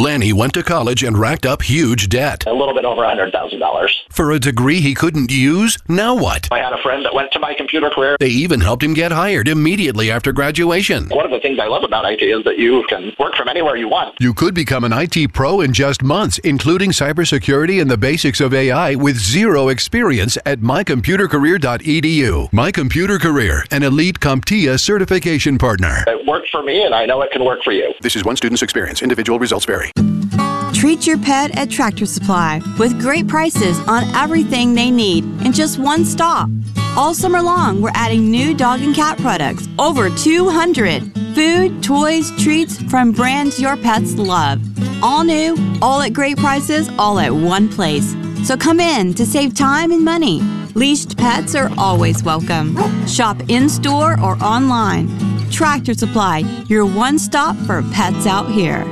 Lanny went to college and racked up huge debt. A little bit over $100,000. For a degree he couldn't use? Now what? I had a friend that went to My Computer Career. They even helped him get hired immediately after graduation. One of the things I love about IT is that you can work from anywhere you want. You could become an IT pro in just months, including cybersecurity and the basics of AI with zero experience at mycomputercareer.edu. My Computer Career, an elite CompTIA certification partner. It worked for me, and I know it can work for you. This is one student's experience. Individual results vary. Treat your pet at Tractor Supply with great prices on everything they need in just one stop. All summer long, we're adding new dog and cat products, over 200. Food, toys, treats from brands your pets love. All new, all at great prices, all at one place. So come in to save time and money. Leashed pets are always welcome. Shop in-store or online. Tractor Supply, your one stop for pets out here.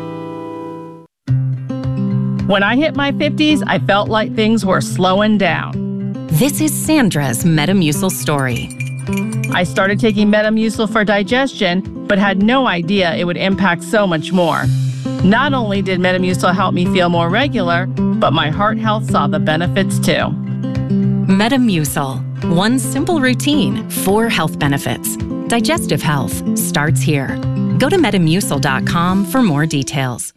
When I hit my 50s, I felt like things were slowing down. This is Sandra's Metamucil story. I started taking Metamucil for digestion, but had no idea it would impact so much more. Not only did Metamucil help me feel more regular, but my heart health saw the benefits too. Metamucil. One simple routine, 4 health benefits. Digestive health starts here. Go to metamucil.com for more details.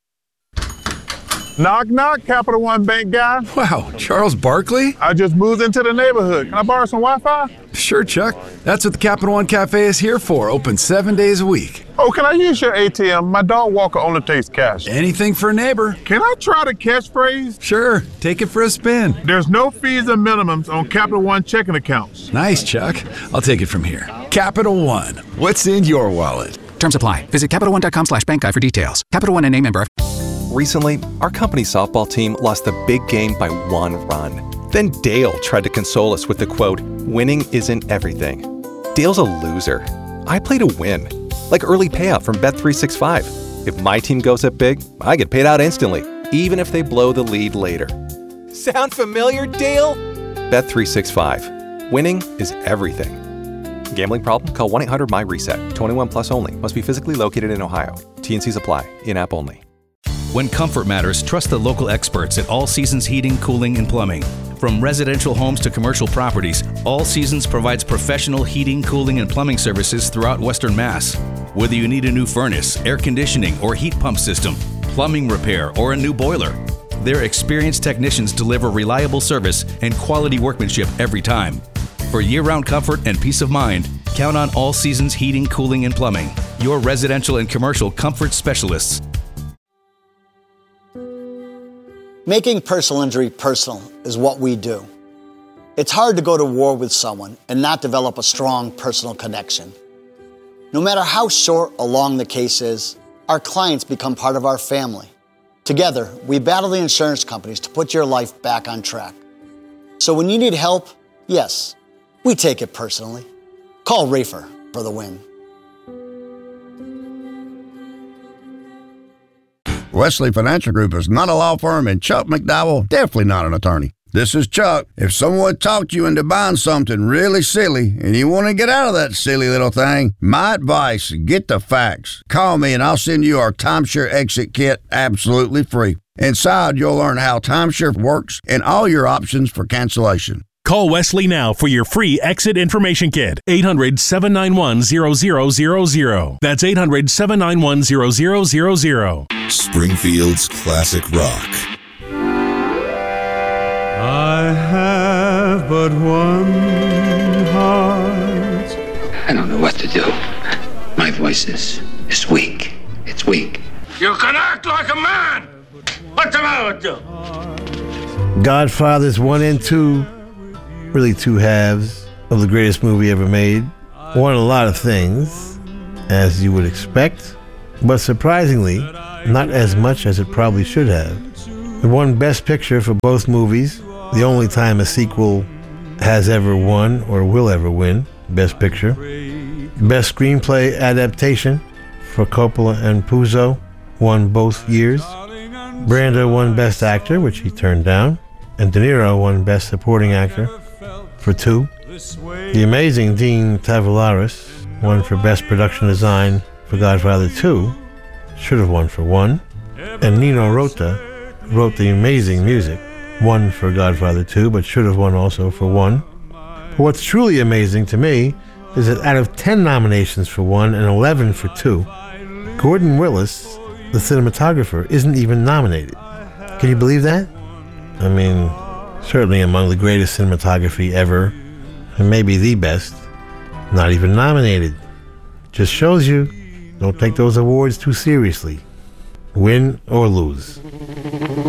Knock, knock, Capital One Bank guy. Wow, Charles Barkley? I just moved into the neighborhood. Can I borrow some Wi-Fi? Sure, Chuck. That's what the Capital One Cafe is here for. Open 7 days a week. Oh, can I use your ATM? My dog walker only takes cash. Anything for a neighbor. Can I try the catchphrase? Sure, take it for a spin. There's no fees or minimums on Capital One checking accounts. Nice, Chuck. I'll take it from here. Capital One. What's in your wallet? Terms apply. Visit CapitalOne.com/bankguide for details. Capital One and a member. Recently, our company softball team lost the big game by 1 run. Then Dale tried to console us with the quote, "Winning isn't everything." Dale's a loser. I play to win, like early payout from Bet365. If my team goes up big, I get paid out instantly, even if they blow the lead later. Sound familiar, Dale? Bet365. Winning is everything. Gambling problem? Call 1-800-MY-RESET. 21 plus only. Must be physically located in Ohio. T&Cs apply. In-app only. When comfort matters, trust the local experts at All Seasons Heating, Cooling, and Plumbing. From residential homes to commercial properties, All Seasons provides professional heating, cooling, and plumbing services throughout Western Mass. Whether you need a new furnace, air conditioning, or heat pump system, plumbing repair, or a new boiler, their experienced technicians deliver reliable service and quality workmanship every time. For year-round comfort and peace of mind, count on All Seasons Heating, Cooling, and Plumbing, your residential and commercial comfort specialists. Making personal injury personal is what we do. It's hard to go to war with someone and not develop a strong personal connection. No matter how short or long the case is, our clients become part of our family. Together, we battle the insurance companies to put your life back on track. So when you need help, yes, we take it personally. Call Rafer for the win. Wesley Financial Group is not a law firm, and Chuck McDowell, definitely not an attorney. This is Chuck. If someone talked you into buying something really silly and you want to get out of that silly little thing, my advice, get the facts. Call me and I'll send you our timeshare exit kit absolutely free. Inside, you'll learn how timeshare works and all your options for cancellation. Call Wesley now for your free exit information kit. 800-791-0000. That's 800-791-0000. Springfield's classic rock. I have but one heart. I don't know what to do. My voice is weak. It's weak. You can act like a man! What's the matter with you? Godfathers 1 and 2, really 2 halves of the greatest movie ever made. Won a lot of things, as you would expect, but surprisingly, not as much as it probably should have. It won Best Picture for both movies, the only time a sequel has ever won or will ever win Best Picture. Best Screenplay Adaptation for Coppola and Puzo won both years. Brando won Best Actor, which he turned down, and De Niro won Best Supporting Actor for 2. The amazing Dean Tavoularis won for Best Production Design for Godfather 2. Should have won for 1. and Nino Rota wrote the amazing music. Won for Godfather 2, but should have won also for 1. But what's truly amazing to me is that out of 10 nominations for 1 and 11 for 2, Gordon Willis, the cinematographer, isn't even nominated. Can you believe that? I mean, certainly among the greatest cinematography ever, and maybe the best, not even nominated. Just shows you, don't take those awards too seriously. Win or lose.